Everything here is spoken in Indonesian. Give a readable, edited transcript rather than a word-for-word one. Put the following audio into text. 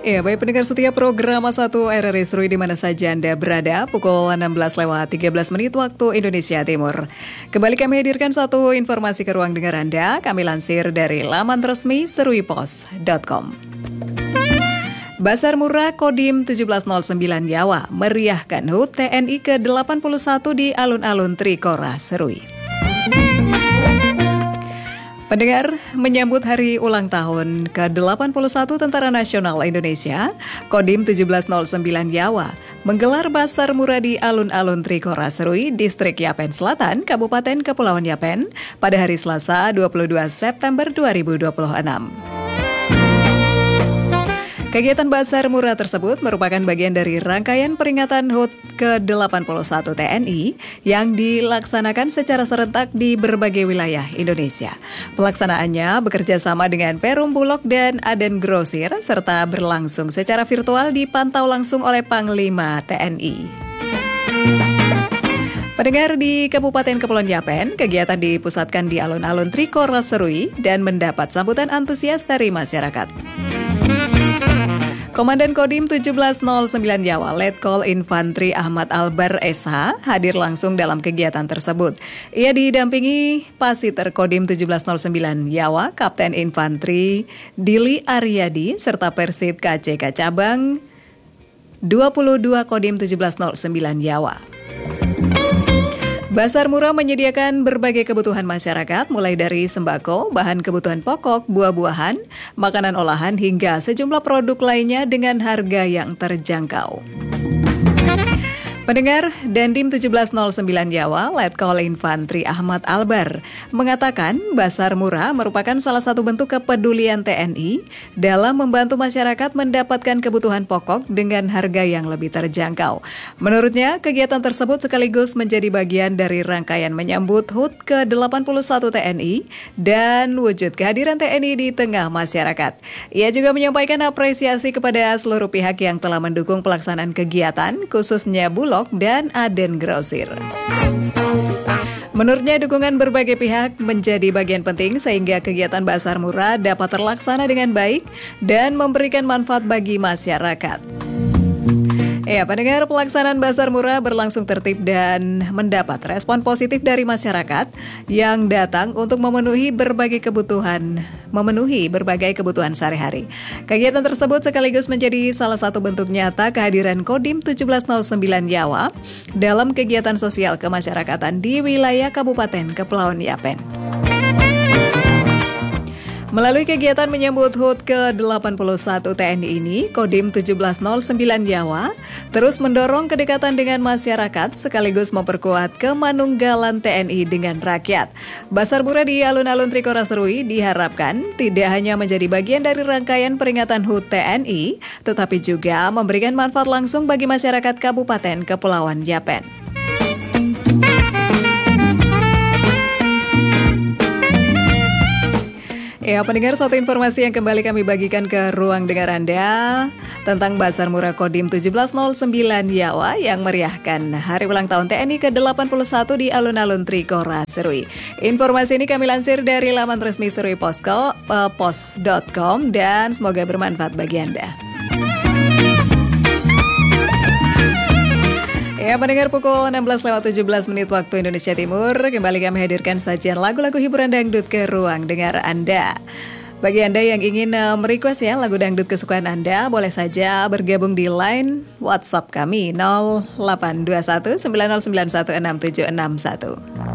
Ya, baik pendengar setia program A1 RRI Serui di mana saja Anda berada, pukul 16:13 waktu Indonesia Timur. Kembali kami hadirkan satu informasi ke ruang dengar Anda, kami lansir dari laman resmi seruipos.com. Basar Murah Kodim 1709 Jawa meriahkan HUT TNI ke-81 di alun-alun Trikora, Serui. Pendengar, menyambut hari ulang tahun ke-81 Tentara Nasional Indonesia, Kodim 1709 Jawa menggelar Basar Murah di alun-alun Trikora, Serui, Distrik Yapen Selatan, Kabupaten Kepulauan Yapen, pada hari Selasa 22 September 2026. Kegiatan Basar Murah tersebut merupakan bagian dari rangkaian peringatan HUT ke-81 TNI yang dilaksanakan secara serentak di berbagai wilayah Indonesia. Pelaksanaannya bekerja sama dengan Perum Bulog dan Aden Grosir, serta berlangsung secara virtual dipantau langsung oleh Panglima TNI. Pendengar, di Kabupaten Kepulauan Yapen, kegiatan dipusatkan di alun-alun Trikora, Serui dan mendapat sambutan antusias dari masyarakat. Komandan Kodim 1709 Jawa, Letkol Infantri Ahmad Albar SH, hadir langsung dalam kegiatan tersebut. Ia didampingi Pasiter Kodim 1709 Jawa, Kapten Infantri Dili Aryadi, serta Persit KCK Cabang 22 Kodim 1709 Jawa. Basar Murah menyediakan berbagai kebutuhan masyarakat, mulai dari sembako, bahan kebutuhan pokok, buah-buahan, makanan olahan, hingga sejumlah produk lainnya dengan harga yang terjangkau. Pendengar, Dandim 1709 Jawa, Letkol Infantri Ahmad Albar, mengatakan Basar Murah merupakan salah satu bentuk kepedulian TNI dalam membantu masyarakat mendapatkan kebutuhan pokok dengan harga yang lebih terjangkau. Menurutnya, kegiatan tersebut sekaligus menjadi bagian dari rangkaian menyambut HUT ke-81 TNI dan wujud kehadiran TNI di tengah masyarakat. Ia juga menyampaikan apresiasi kepada seluruh pihak yang telah mendukung pelaksanaan kegiatan, khususnya Bulog dan Aden Grosir. Menurutnya, dukungan berbagai pihak menjadi bagian penting sehingga kegiatan Basar Murah dapat terlaksana dengan baik dan memberikan manfaat bagi masyarakat. Ya, pendengar, pelaksanaan Basar Murah berlangsung tertib dan mendapat respon positif dari masyarakat yang datang untuk memenuhi berbagai kebutuhan sehari-hari. Kegiatan tersebut sekaligus menjadi salah satu bentuk nyata kehadiran Kodim 1709 Jawa dalam kegiatan sosial kemasyarakatan di wilayah Kabupaten Kepulauan Yapen. Melalui kegiatan menyambut HUT ke-81 TNI ini, Kodim 1709 Jawa terus mendorong kedekatan dengan masyarakat sekaligus memperkuat kemanunggalan TNI dengan rakyat. Basar Murah di alun-alun Trikora, Serui diharapkan tidak hanya menjadi bagian dari rangkaian peringatan HUT TNI, tetapi juga memberikan manfaat langsung bagi masyarakat Kabupaten Kepulauan Yapen. Ya, pendengar, satu informasi yang kembali kami bagikan ke ruang dengar Anda tentang Basar Murah Kodim 1709 Jawa yang meriahkan hari ulang tahun TNI ke-81 di alun-alun Trikora, Serui. Informasi ini kami lansir dari laman resmi seruipos.com dan semoga bermanfaat bagi Anda. Ya, pendengar, pukul 16:17 waktu Indonesia Timur, kembali kami hadirkan sajian lagu-lagu hiburan dangdut ke ruang dengar Anda. Bagi Anda yang ingin merequest ya lagu dangdut kesukaan Anda, boleh saja bergabung di line WhatsApp kami 0821 9091 6761.